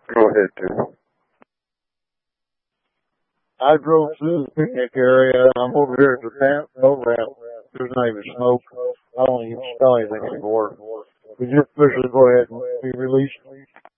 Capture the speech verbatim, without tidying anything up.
Go ahead, dude. I drove through the picnic area. I'm over here at the ramp, no ramp. There's not even smoke. I don't even smell anything anymore. We just officially go ahead and be released.